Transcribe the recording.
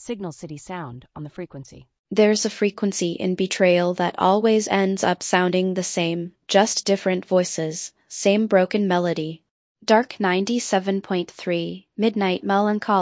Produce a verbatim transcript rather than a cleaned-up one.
Signal City Sound on the frequency. There's a frequency in betrayal that always ends up sounding the same, just different voices, same broken melody. Dark ninety-seven point three, Midnight Melancholy.